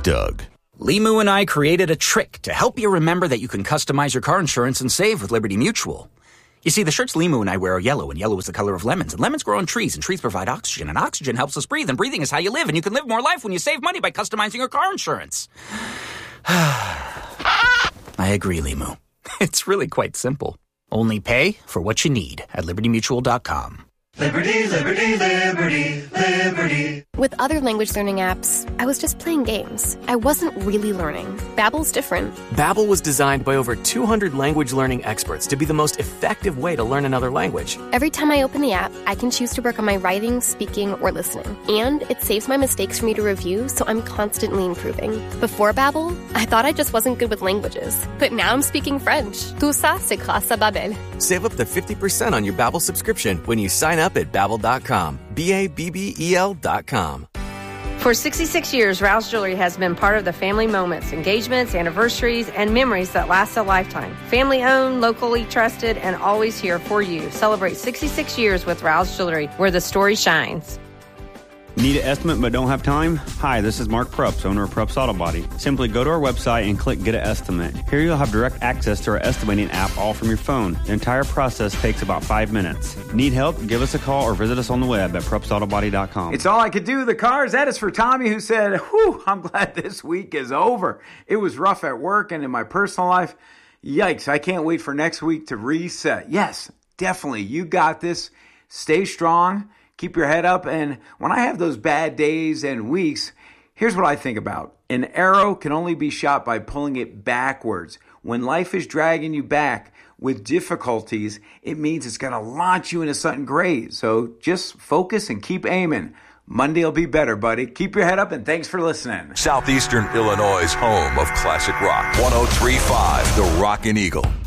Doug. Limu and I created a trick to help you remember that you can customize your car insurance and save with Liberty Mutual. You see, the shirts Limu and I wear are yellow, and yellow is the color of lemons. And lemons grow on trees, and trees provide oxygen. And oxygen helps us breathe, and breathing is how you live. And you can live more life when you save money by customizing your car insurance. I agree, Limu. It's really quite simple. Only pay for what you need at LibertyMutual.com. Liberty, liberty, liberty, liberty. With other language learning apps, I was just playing games. I wasn't really learning. Babbel's different. Babbel was designed by over 200 language learning experts to be the most effective way to learn another language. Every time I open the app, I can choose to work on my writing, speaking, or listening. And it saves my mistakes for me to review, so I'm constantly improving. Before Babbel, I thought I just wasn't good with languages. But now I'm speaking French. Tout ça, c'est grâce à Babbel. Save up to 50% on your Babbel subscription when you sign up at Babbel.com. Babbel.com. For 66 years, Rouse Jewelry has been part of the family moments, engagements, anniversaries, and memories that last a lifetime. Family owned, locally trusted, and always here for you. Celebrate 66 years with Rouse Jewelry, where the story shines. Need an estimate but don't have time? Hi, this is Mark Prups, owner of Prups Auto Body. Simply go to our website and click Get an Estimate. Here you'll have direct access to our estimating app all from your phone. The entire process takes about 5 minutes. Need help? Give us a call or visit us on the web at PrupsAutoBody.com. It's all I could do. The cars. That is for Tommy, who said, whew, I'm glad this week is over. It was rough at work and in my personal life. Yikes, I can't wait for next week to reset. Yes, definitely. You got this. Stay strong. Keep your head up, and when I have those bad days and weeks, here's what I think about. An arrow can only be shot by pulling it backwards. When life is dragging you back with difficulties, it means it's going to launch you into something great. So just focus and keep aiming. Monday will be better, buddy. Keep your head up, and thanks for listening. Southeastern Illinois' home of classic rock. 103.5 The Rockin' Eagle.